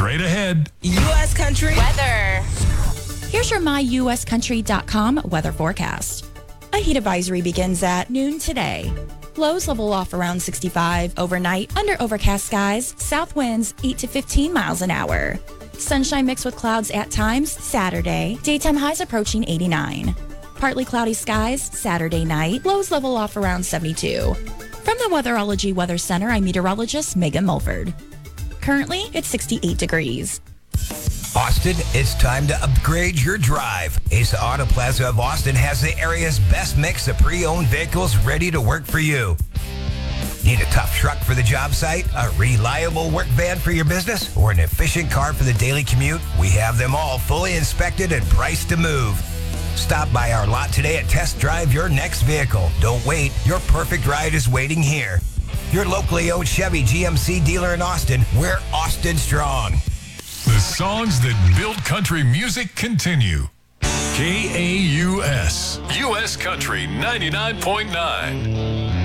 straight ahead. U.S. Country weather. Here's your myuscountry.com weather forecast. A heat advisory begins at noon today. Lows level off around 65 overnight under overcast skies, south winds 8 to 15 miles an hour. Sunshine mixed with clouds at times Saturday, daytime highs approaching 89. Partly cloudy skies Saturday night, lows level off around 72. From the Weatherology Weather Center, I'm meteorologist Megan Mulford. Currently, it's 68 degrees. Austin, it's time to upgrade your drive. Asa Auto Plaza of Austin has the area's best mix of pre-owned vehicles ready to work for you. Need a tough truck for the job site, a reliable work van for your business, or an efficient car for the daily commute? We have them all fully inspected and priced to move. Stop by our lot today and test drive your next vehicle. Don't wait. Your perfect ride is waiting here. Your locally owned Chevy GMC dealer in Austin. We're Austin strong. The songs that build country music continue. KAUS, U.S. Country 99.9.